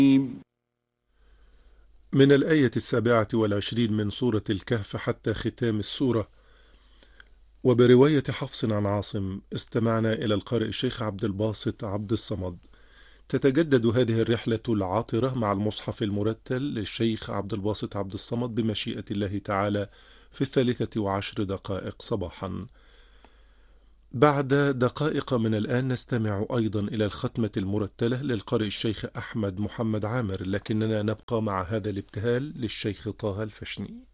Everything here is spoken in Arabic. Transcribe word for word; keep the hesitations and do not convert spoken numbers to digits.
من الآية السابعة والعشرين من سورة الكهف حتى ختام السورة. وبرواية حفص عن عاصم استمعنا إلى القارئ الشيخ عبد الباسط عبد الصمد. تتجدد هذه الرحلة العاطرة مع المصحف المرتل للشيخ عبد الباسط عبد الصمد بمشيئة الله تعالى في الثالثة وعشر دقائق صباحا. بعد دقائق من الآن نستمع أيضا إلى الختمة المرتلة للقارئ الشيخ أحمد محمد عامر، لكننا نبقى مع هذا الابتهال للشيخ طه الفشني.